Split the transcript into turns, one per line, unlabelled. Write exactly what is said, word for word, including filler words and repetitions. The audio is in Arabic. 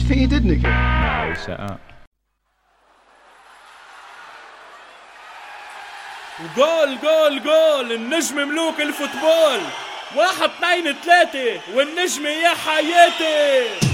for you, didn't he?
No, he set up.
جول جول جول النجم ملوك الفوتبول. واحد اثنين ثلاثة والنجم يا حياتي.